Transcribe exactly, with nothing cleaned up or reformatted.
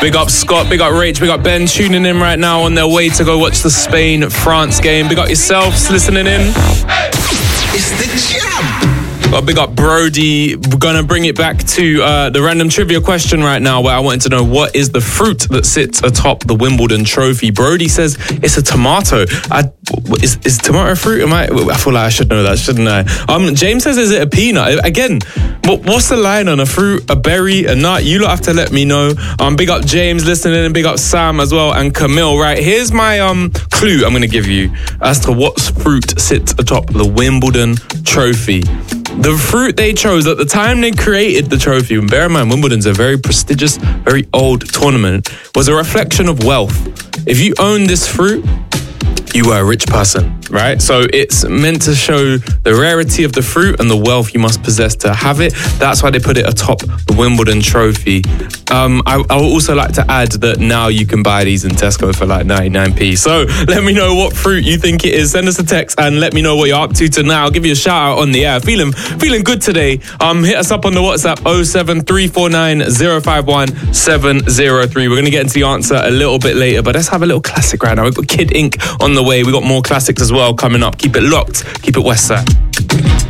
Big up Scott, big up Rach, big up Ben tuning in right now on their way to go watch the Spain-France game. Big up yourselves listening in. It's the jam. Got big up Brody. We're gonna bring it back to uh, the random trivia question right now, where I wanted to know what is the fruit that sits atop the Wimbledon trophy. Brody says it's a tomato. I, is is tomato fruit? Am I? I feel like I should know that, shouldn't I? Um, James says, is it a peanut? Again, what, what's the line on a fruit, a berry, a nut? You lot have to let me know. Um, big up James listening, and big up Sam as well, and Camille. Right, here's my um clue I'm gonna give you as to what fruit sits atop the Wimbledon trophy. The fruit they chose at the time they created the trophy, and bear in mind Wimbledon's a very prestigious, very old tournament, was a reflection of wealth. If you own this fruit, you were a rich person, right? So it's meant to show the rarity of the fruit and the wealth you must possess to have it. That's why they put it atop the Wimbledon trophy. Um, I, I would also like to add that now you can buy these in Tesco for like ninety-nine p. So let me know what fruit you think it is. Send us a text and let me know what you're up to tonight. I'll give you a shout out on the air. Feeling feeling good today. Um, hit us up on the WhatsApp oh seven three four nine oh five one seven oh three. We're going to get into the answer a little bit later, but let's have a little classic right now. We've got Kid Ink on the way. We got more classics as well coming up. Keep it locked. Keep it Westside.